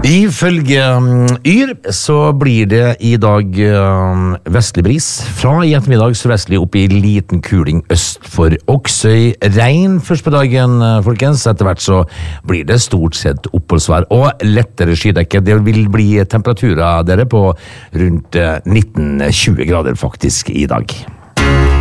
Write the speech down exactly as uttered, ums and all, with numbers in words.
Ifølge um, Yr så blir det i dag um, vestlig bris fra i ettermiddag sørvestlig opp i liten kuling øst for Oksøy. Regn først på dagen, folkens. Etter hvert så blir det stort sett oppholdsvær og lettere skydekke. Det vil bli temperaturer dere på rundt nitten tjue grader faktisk i dag.